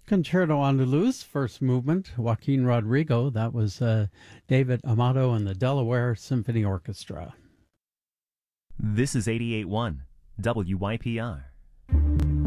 Concerto Andaluz, first movement, Joaquin Rodrigo. That was David Amato and the Delaware Symphony Orchestra. This is 88.1 WYPR.